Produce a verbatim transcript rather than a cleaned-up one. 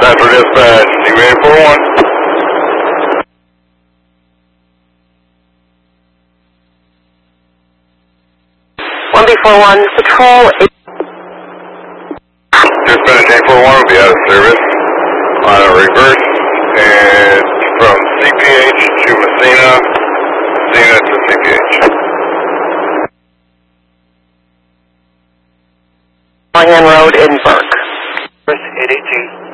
Central Dispatch, T V eight four one. one B four one, patrol. Dispatch eight four one will be out of service on a reverse and from C P H to Messina, Messina to C P H. Moynihan Road in Burke. eight eighteen.